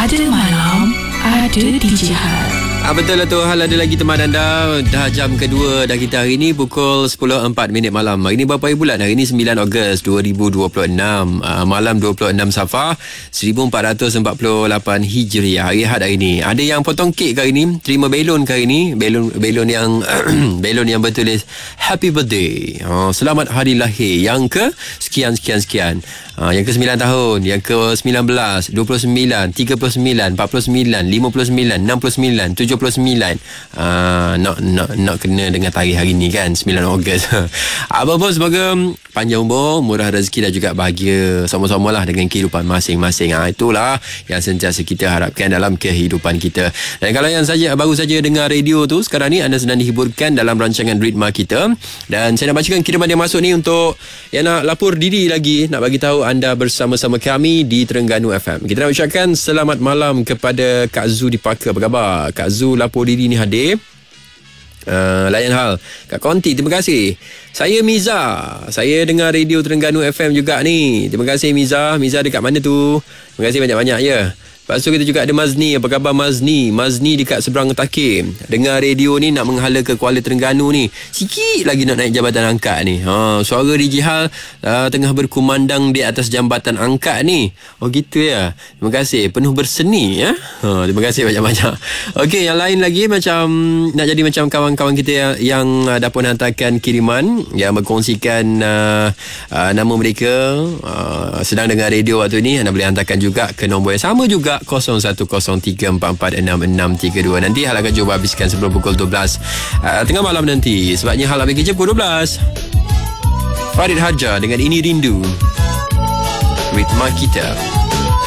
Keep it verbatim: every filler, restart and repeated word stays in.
Ada malam, ada D J Hal. Ah, betul lah tu Hal, ada lagi teman anda. Dah jam kedua dah kita hari ni, pukul sepuluh empat minit malam. Hari ni berapa hari bulan? Hari ni sembilan Ogos dua ribu dua puluh enam. ah, Malam dua puluh enam Safar seribu empat ratus empat puluh lapan Hijriah. Hari Ahad hari ni. Ada yang potong kek ke hari ni, terima belon ke hari ni. Belon belon yang belon yang bertulis Happy Birthday, oh, selamat hari lahir yang ke sekian sekian sekian. Ah, yang ke sembilan tahun, yang ke sembilan belas, dua puluh sembilan, tiga puluh sembilan, empat puluh sembilan, lima puluh sembilan, enam puluh sembilan, tujuh puluh sembilan. Ah, nak nak nak kena dengan tarikh hari ni kan, sembilan Ogos. Apa pun, semoga panjang umur, murah rezeki dan juga bahagia sama-sama lah dengan kehidupan masing-masing. Ah, itulah yang sentiasa kita harapkan dalam kehidupan kita. Dan kalau yang saja baru saja dengar radio tu, sekarang ni anda sedang dihiburkan dalam rancangan Ritma kita. Dan saya nak bacakan kiriman yang masuk ni untuk yang nak lapor diri lagi, nak bagi tahu anda bersama-sama kami di Terengganu F M. Kita nak ucapkan selamat malam kepada Kak Zu di Parker. Apa khabar? Kak Zu lapor diri ni hadir. Uh, layan hal Kak Konti, terima kasih. Saya Miza, saya dengar radio Terengganu F M juga ni. Terima kasih Miza. Miza dekat mana tu? Terima kasih banyak-banyak ya. Lepas tu kita juga ada Mazni. Apa khabar Mazni? Mazni dekat seberang Takir. Dengar radio ni nak menghala ke Kuala Terengganu ni. Sikit lagi nak naik jambatan angkat ni. Ha, suara D J Hal uh, tengah berkumandang di atas jambatan angkat ni. Oh gitu ya. Terima kasih. Penuh berseni ya. Ha, terima kasih banyak-banyak. Okey, yang lain lagi macam nak jadi macam kawan-kawan kita yang, yang uh, dah pun hantarkan kiriman, yang berkongsikan uh, uh, nama mereka uh, sedang dengar radio waktu ni. Anda boleh hantarkan juga ke nombor yang sama juga, kosong satu kosong tiga empat empat enam enam tiga dua. Nanti Hal akan cuba habiskan sebelum pukul dua belas uh, tengah malam nanti. Sebabnya Hal habis kerja pukul dua belas. Farid Hajar dengan Ini Rindu, Ritma Kita.